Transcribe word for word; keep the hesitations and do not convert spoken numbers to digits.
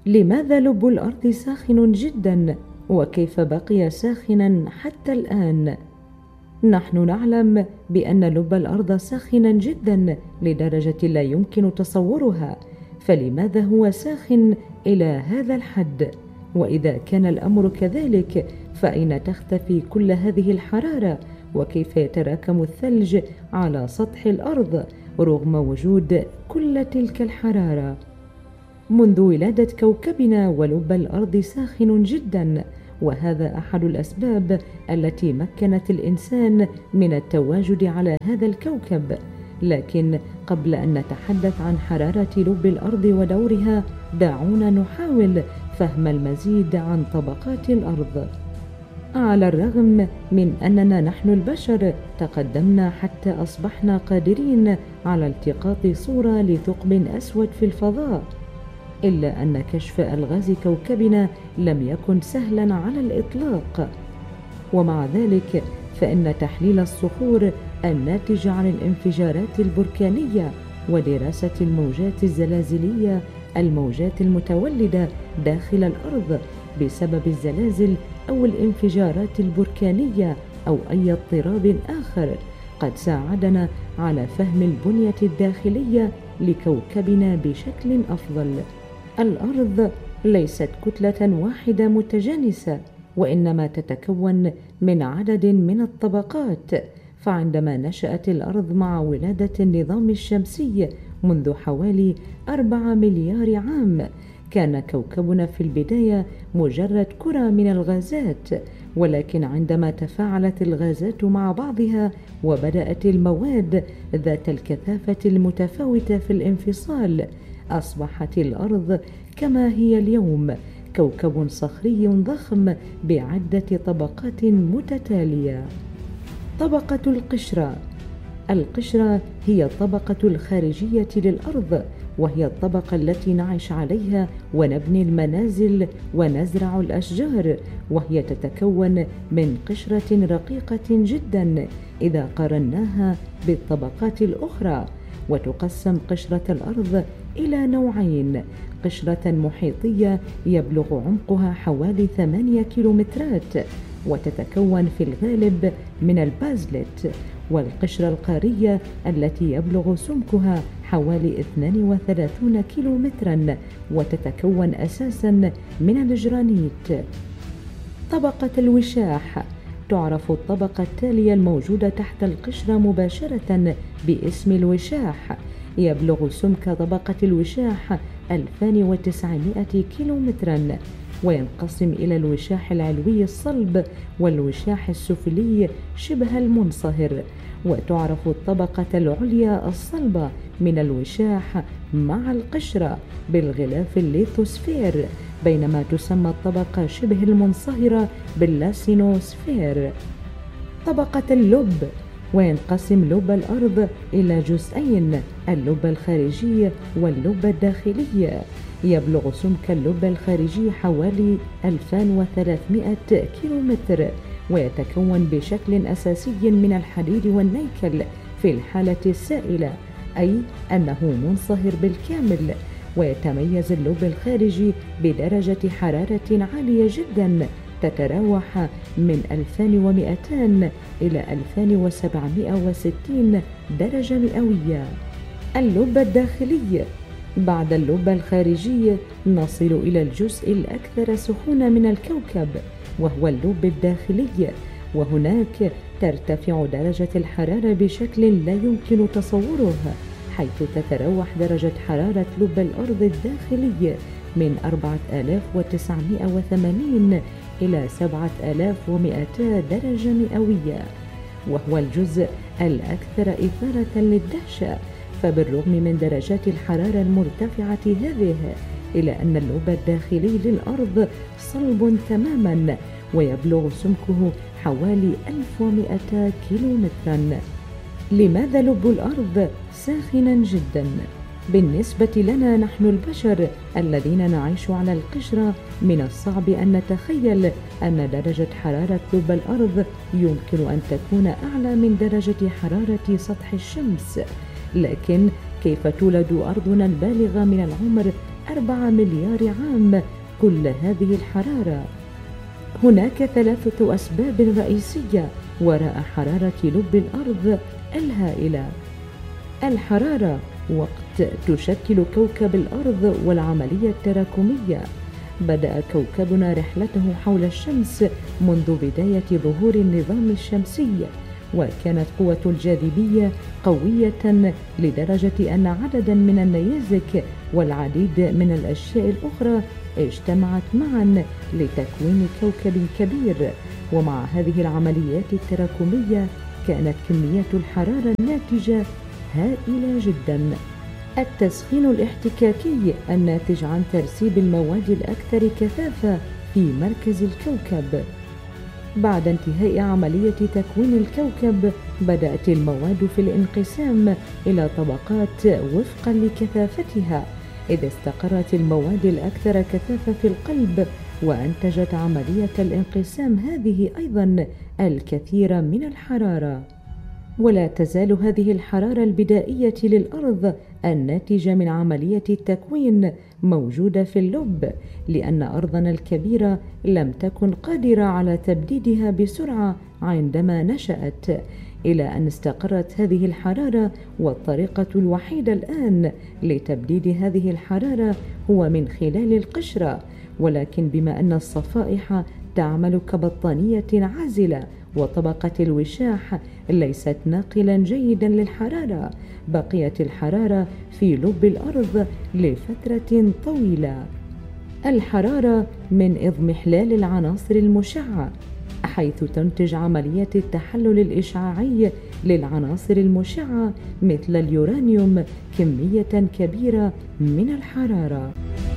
لماذا لب الأرض ساخن جدا؟ وكيف بقي ساخنا حتى الآن؟ نحن نعلم بأن لب الأرض ساخنا جدا لدرجة لا يمكن تصورها، فلماذا هو ساخن إلى هذا الحد؟ وإذا كان الأمر كذلك فأين تختفي كل هذه الحرارة؟ وكيف يتراكم الثلج على سطح الأرض رغم وجود كل تلك الحرارة؟ منذ ولادة كوكبنا ولب الأرض ساخن جدا، وهذا أحد الأسباب التي مكنت الإنسان من التواجد على هذا الكوكب. لكن قبل أن نتحدث عن حرارة لب الأرض ودورها، دعونا نحاول فهم المزيد عن طبقات الأرض. على الرغم من أننا نحن البشر تقدمنا حتى أصبحنا قادرين على التقاط صورة لثقب أسود في الفضاء، إلا أن كشف ألغاز كوكبنا لم يكن سهلا على الإطلاق. ومع ذلك فإن تحليل الصخور الناتجة عن الانفجارات البركانية ودراسة الموجات الزلازلية، الموجات المتولدة داخل الأرض بسبب الزلازل أو الانفجارات البركانية أو أي اضطراب آخر، قد ساعدنا على فهم البنية الداخلية لكوكبنا بشكل أفضل. الأرض ليست كتلة واحدة متجانسة، وإنما تتكون من عدد من الطبقات. فعندما نشأت الأرض مع ولادة النظام الشمسي منذ حوالي أربعة مليار عام، كان كوكبنا في البداية مجرد كرة من الغازات، ولكن عندما تفاعلت الغازات مع بعضها وبدأت المواد ذات الكثافة المتفاوتة في الانفصال، أصبحت الأرض كما هي اليوم كوكب صخري ضخم بعدة طبقات متتالية. طبقة القشرة. القشرة هي الطبقة الخارجية للأرض، وهي الطبقة التي نعيش عليها ونبني المنازل ونزرع الأشجار، وهي تتكون من قشرة رقيقة جدا إذا قارناها بالطبقات الأخرى. وتقسم قشرة الأرض إلى نوعين: قشرة محيطية يبلغ عمقها حوالي ثمانية كيلومترات وتتكون في الغالب من البازلت، والقشرة القارية التي يبلغ سمكها حوالي اثنين وثلاثين كيلومترا وتتكون أساسا من الجرانيت. طبقة الوشاح. تعرف الطبقة التالية الموجودة تحت القشرة مباشرة باسم الوشاح. يبلغ سمك طبقة الوشاح ألفين وتسعمائة كيلومترا، وينقسم إلى الوشاح العلوي الصلب والوشاح السفلي شبه المنصهر. وتعرف الطبقة العليا الصلبة من الوشاح مع القشرة بالغلاف الليثوسفير، بينما تسمى الطبقة شبه المنصهرة باللاسينوسفير. طبقة اللب. وينقسم لب الأرض إلى جزئين: اللب الخارجي واللب الداخلي. يبلغ سمك اللب الخارجي حوالي ألفين وثلاثمائة كيلومتر، ويتكون بشكل أساسي من الحديد والنيكل في الحالة السائلة، أي أنه منصهر بالكامل. ويتميز اللب الخارجي بدرجة حرارة عالية جدا تتراوح من ألفين ومئتين إلى ألفين وسبعمائة وستين درجة مئوية. اللب الداخلي. بعد اللب الخارجي نصل إلى الجزء الأكثر سخونة من الكوكب، وهو اللب الداخلي، وهناك ترتفع درجة الحرارة بشكل لا يمكن تصوره، حيث تتراوح درجة حرارة لب الأرض الداخلي من أربعة آلاف وتسعمائة وثمانين إلى سبعة آلاف ومئتين درجة مئوية، وهو الجزء الأكثر إثارة للدهشة. فبالرغم من درجات الحرارة المرتفعة هذه، إلا أن اللب الداخلي للأرض صلب تماما ويبلغ سمكه حوالي ألف ومئتين كيلومترا. لماذا لب الأرض ساخنا جدا؟ بالنسبة لنا نحن البشر الذين نعيش على القشرة، من الصعب أن نتخيل أن درجة حرارة لب الأرض يمكن أن تكون أعلى من درجة حرارة سطح الشمس. لكن كيف تولد أرضنا البالغة من العمر أربعة مليار عام كل هذه الحرارة. هناك ثلاثة أسباب رئيسية وراء حرارة لب الأرض الهائلة. الحرارة وقت تشكل كوكب الأرض والعملية التراكمية. بدأ كوكبنا رحلته حول الشمس منذ بداية ظهور النظام الشمسي، وكانت قوة الجاذبية قوية لدرجة أن عددا من النيازك والعديد من الأشياء الأخرى اجتمعت معا لتكوين كوكب كبير. ومع هذه العمليات التراكمية كانت كمية الحرارة الناتجة هائلة جدا. التسخين الاحتكاكي الناتج عن ترسيب المواد الأكثر كثافة في مركز الكوكب. بعد انتهاء عملية تكوين الكوكب بدأت المواد في الانقسام إلى طبقات وفقا لكثافتها، إذ استقرت المواد الأكثر كثافة في القلب، وأنتجت عملية الانقسام هذه أيضا الكثير من الحرارة. ولا تزال هذه الحرارة البدائية للأرض الناتجة من عملية التكوين موجودة في اللب، لأن أرضنا الكبيرة لم تكن قادرة على تبديدها بسرعة عندما نشأت، إلى أن استقرت هذه الحرارة. والطريقة الوحيدة الآن لتبديد هذه الحرارة هو من خلال القشرة، ولكن بما أن الصفائح تعمل كبطانية عازلة وطبقة الوشاح ليست ناقلا جيدا للحرارة، بقيت الحرارة في لب الأرض لفترة طويلة. الحرارة من إضمحلال العناصر المشعة، حيث تنتج عملية التحلل الإشعاعي للعناصر المشعة مثل اليورانيوم كمية كبيرة من الحرارة.